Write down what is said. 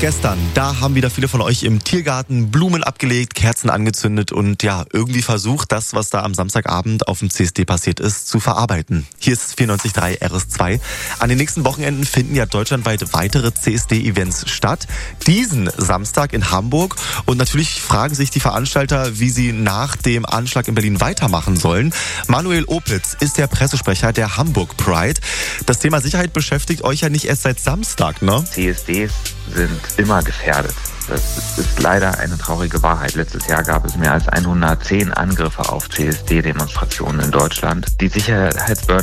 gestern, da haben wieder viele von euch im Tiergarten Blumen abgelegt, Kerzen angezündet und ja, irgendwie versucht, das, was da am Samstagabend auf dem CSD passiert ist, zu verarbeiten. Hier ist 94.3 RS2. An den nächsten Wochenenden finden ja deutschlandweit weitere CSD-Events statt. Diesen Samstag in Hamburg. Und natürlich fragen sich die Veranstalter, wie sie nach dem Anschlag in Berlin weitermachen sollen. Manuel Opitz ist der Pressesprecher der Hamburg Pride. Das Thema Sicherheit beschäftigt euch ja nicht erst seit Samstag, ne? CSDs sind immer gefährdet. Das ist leider eine traurige Wahrheit. Letztes Jahr gab es mehr als 110 Angriffe auf CSD-Demonstrationen in Deutschland. Die Sicherheitsbehörden